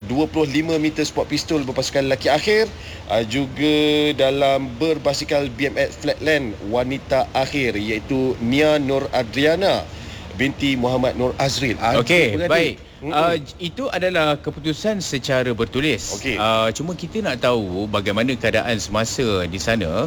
25 meter sport pistol berpasukan lelaki akhir, juga dalam berbasikal BMX flatland wanita akhir, iaitu Nia Nur Adriana binti Muhammad Nur Azril. Okey, baik. Itu adalah keputusan secara bertulis. Cuma kita nak tahu bagaimana keadaan semasa di sana.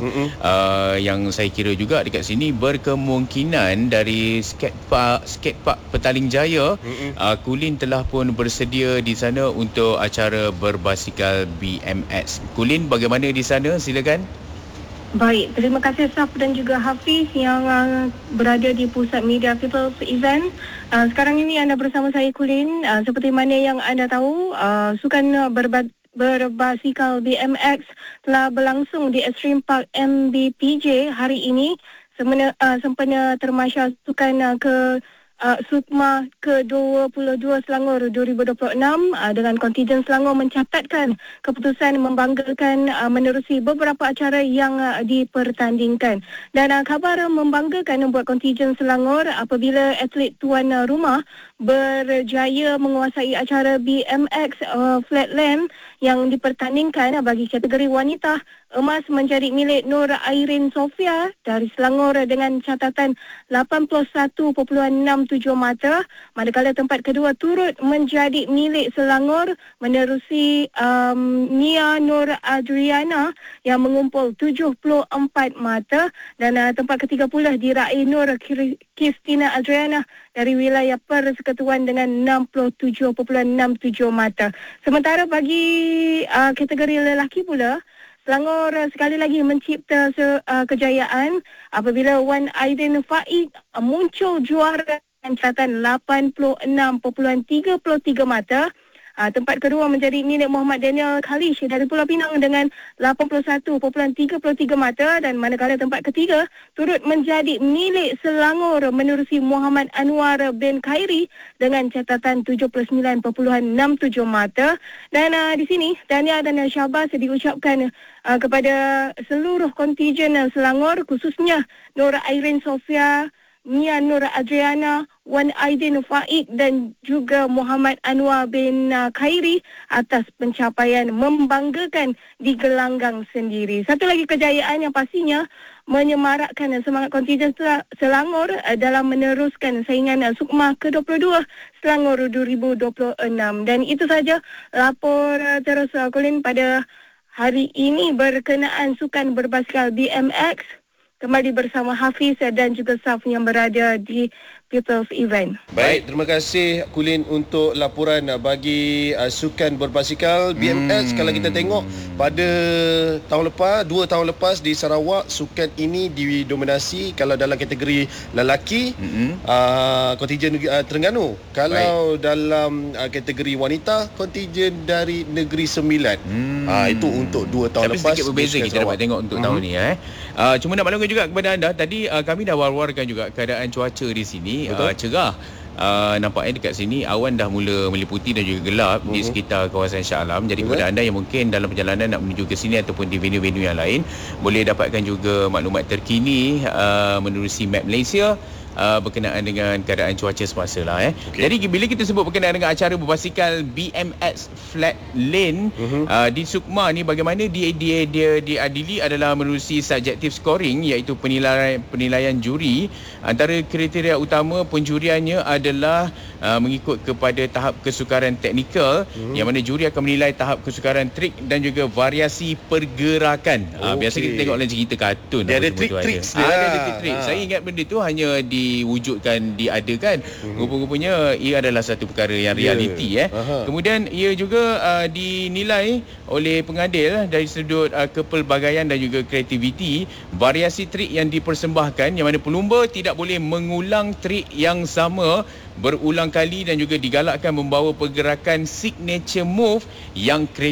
Yang saya kira juga dekat sini berkemungkinan dari skatepark Petaling Jaya, Kulin telah pun bersedia di sana untuk acara berbasikal BMX. Kulin, bagaimana di sana? Silakan. Baik, terima kasih Saf dan juga Hafiz yang berada di pusat media People's Event. Sekarang ini anda bersama saya Kulin. Seperti mana yang anda tahu, sukan berbasikal BMX telah berlangsung di Extreme Park MBPJ hari ini sempena termasya sukan SUKMA ke-22 Selangor 2026 dengan kontingen Selangor mencatatkan keputusan membanggakan menerusi beberapa acara yang dipertandingkan. Dan khabar membanggakan membuat kontingen Selangor apabila atlet tuan rumah berjaya menguasai acara BMX Flatland yang dipertandingkan bagi kategori wanita. Emas menjadi milik Nur Airin Sofia dari Selangor dengan catatan 81.67 mata, manakala tempat kedua turut menjadi milik Selangor menerusi Nia Nur Adriana yang mengumpul 74 mata, dan tempat ketiga pula diraih Nur Kristina Adriana dari wilayah Persekutuan dengan 67.67 mata. Sementara bagi kategori lelaki pula, Selangor sekali lagi mencipta kejayaan apabila Wan Aidin Faik muncul juara dengan catatan 86.33 mata. Tempat kedua menjadi milik Muhammad Daniel Khalish dari Pulau Pinang dengan 81.33 mata, dan manakala tempat ketiga turut menjadi milik Selangor menerusi Muhammad Anwar bin Khairi dengan catatan 79.67 mata. Dan di sini tahniah dan syabas diucapkan kepada seluruh kontingen Selangor, khususnya Nur Airin Sofia, Nia Nur Adriana, Wan Aidin Faik dan juga Muhammad Anwar bin Khairi atas pencapaian membanggakan di gelanggang sendiri. Satu lagi kejayaan yang pastinya menyemarakkan semangat kontingen Selangor dalam meneruskan saingan SUKMA ke-22 Selangor 2026. Dan itu saja lapor terus Colin pada hari ini berkenaan sukan berbasikal BMX. Kembali bersama Hafiz dan juga Saf yang berada di People's Event. Baik, terima kasih Kulin untuk laporan bagi sukan berbasikal BMX. Kalau kita tengok pada tahun lepas, 2 tahun lepas di Sarawak, sukan ini didominasi kalau dalam kategori lelaki kontingen Terengganu. Kalau dalam kategori wanita, kontingen dari Negeri Sembilan. Itu untuk 2 tahun lepas. Tapi sedikit berbeza kita dapat tengok untuk tahun ni. Cuma nak maklumkan juga kepada anda, tadi kami dah war-warkan juga keadaan cuaca di sini. Cerah. Nampaknya dekat sini awan dah mula meliputi dan juga gelap di sekitar kawasan Shah Alam. Jadi kepada anda yang mungkin dalam perjalanan nak menuju ke sini ataupun di venue-venue yang lain, boleh dapatkan juga maklumat terkini menerusi map Malaysia berkenaan dengan keadaan cuaca semasa lah. Jadi bila kita sebut berkenaan dengan acara berbasikal BMX Flat Lane di SUKMA ni, bagaimana dia diadili adalah menerusi subjective scoring, iaitu penilaian juri. Antara kriteria utama penjuriannya adalah mengikut kepada tahap kesukaran teknikal, yang mana juri akan menilai tahap kesukaran trik dan juga variasi pergerakan. Biasa kita tengok dalam cerita kartun, dia ada trik-trik. Ada trik-trik. Saya ingat benda tu hanya diwujudkan, diadakan. Rupa-rupanya ia adalah satu perkara yang realiti. Kemudian ia juga dinilai oleh pengadil dari sudut kepelbagaian dan juga kreativiti. Variasi trik yang dipersembahkan, yang mana pelumba tidak boleh mengulang trik yang sama berulang kali dan juga digalakkan membawa pergerakan signature move yang kreatif.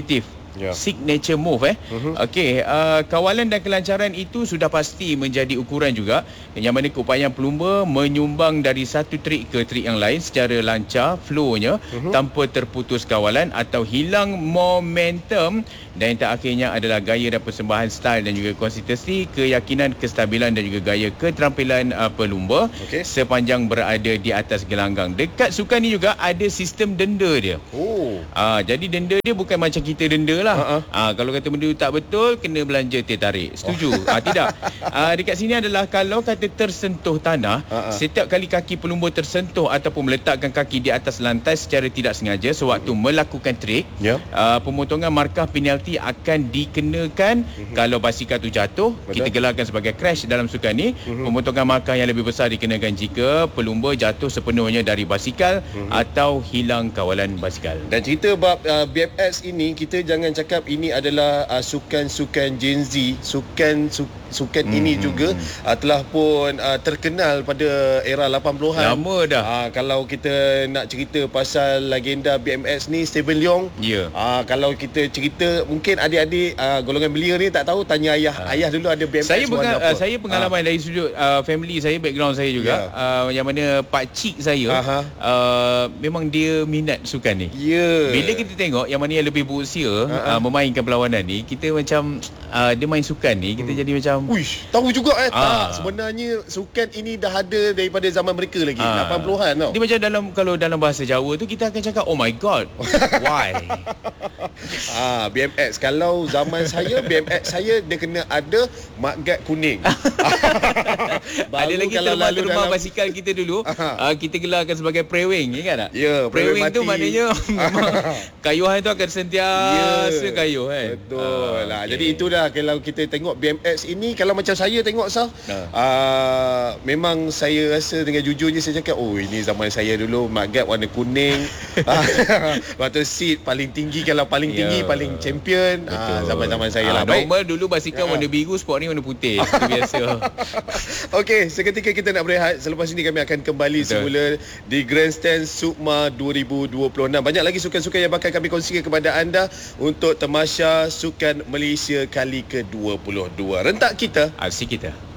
Signature move Okey, kawalan dan kelancaran itu sudah pasti menjadi ukuran juga, yang mana keupayaan pelumba menyumbang dari satu trik ke trik yang lain secara lancar flownya tanpa terputus kawalan atau hilang momentum. Dan yang terakhirnya adalah gaya dan persembahan style dan juga konsistensi, keyakinan, kestabilan dan juga gaya keterampilan pelumba sepanjang berada di atas gelanggang. Dekat sukan ni juga ada sistem denda dia. Jadi denda dia bukan macam kita denda lah. Kalau kata benda tak betul, kena belanja teh tarik. Setuju? Tidak. Dekat sini adalah kalau kata tersentuh tanah, setiap kali kaki pelumba tersentuh ataupun meletakkan kaki di atas lantai secara tidak sengaja sewaktu melakukan trik, pemotongan markah penalti akan dikenakan. Kalau basikal tu jatuh, kita gelarkan sebagai crash dalam sukan ni. Pemotongan markah yang lebih besar dikenakan jika pelumba jatuh sepenuhnya dari basikal atau hilang kawalan basikal. Dan cerita bab BMX ini, kita jangan cakap ini adalah sukan-sukan Gen Z. Sukan ini juga telah pun terkenal pada era 80-an. Lama dah. Kalau kita nak cerita pasal legenda BMX ni, Steven Leong. Kalau kita cerita, mungkin adik-adik golongan belia ni tak tahu, tanya ayah. Ayah dulu ada BMX. Saya pengalaman dari sudut family saya, background saya juga. Yang mana pak cik saya memang dia minat sukan ni. Bila kita tengok yang mana yang lebih berusia memainkan perlawanan ni, kita macam dia main sukan ni, kita jadi macam uish, tahu juga tak, sebenarnya sukan ini dah ada daripada zaman mereka lagi, 80-an tau. Dia macam kalau dalam bahasa Jawa tu kita akan cakap, oh my god, why? BMX, kalau zaman saya, BMX saya dia kena ada maggat kuning. Ada lagi terma basikal kita dulu, kita gelarkan sebagai prewing, ingat tak? Prewing tu maknanya kayuhan tu akan sentiasa kayuh kan. Betul lah. Jadi itulah kalau kita tengok BMX ini, kalau macam saya tengok memang saya rasa dengan jujurnya saya cakap, oh ini zaman saya dulu, maggat warna kuning. Lepas tu seat paling tinggi, kalau paling tinggi paling champion. Zaman-zaman saya lah. Normal dulu basikal warna biru, sport ni warna putih. Itu biasa. Okey, seketika kita nak berehat. Selepas ini kami akan kembali semula di Grandstand Sukma 2026. Banyak lagi sukan-sukan yang bakal kami kongsikan kepada anda untuk Tamasya Sukan Malaysia kali ke-22. Rentak kita, aksi kita.